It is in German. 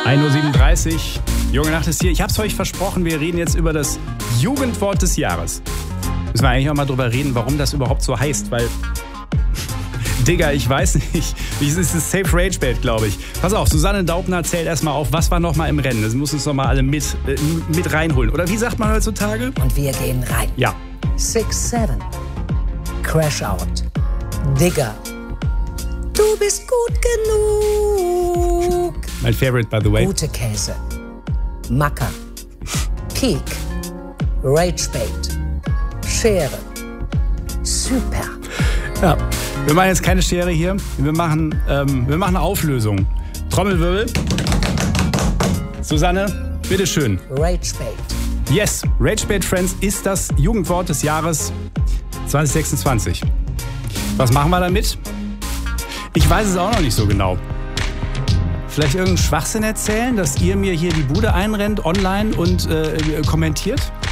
1:37 Uhr. Junge Nacht ist hier. Ich hab's euch versprochen, wir reden jetzt über das Jugendwort des Jahres. Müssen wir eigentlich auch mal drüber reden, warum das überhaupt so heißt, weil... Digga, ich weiß nicht. Es ist das Safe Rage Bait, glaube ich. Pass auf, Susanne Daubner zählt erstmal auf, was war noch mal im Rennen. Das muss uns noch mal alle mit reinholen. Oder wie sagt man heutzutage? Und wir gehen rein. Ja. 6, 7. Crash Out. Digger. Du bist gut genug. Mein Favorite, by the way. Gute Käse. Macker. Peak. Rage Bait. Schere. Super. Ja, wir machen jetzt keine Schere hier. Wir machen eine Auflösung. Trommelwirbel. Susanne, bitteschön. Rage Bait. Yes, Rage Bait, Friends, ist das Jugendwort des Jahres 2026. Was machen wir damit? Ich weiß es auch noch nicht so genau. Vielleicht irgendeinen Schwachsinn erzählen, dass ihr mir hier die Bude einrennt online und kommentiert?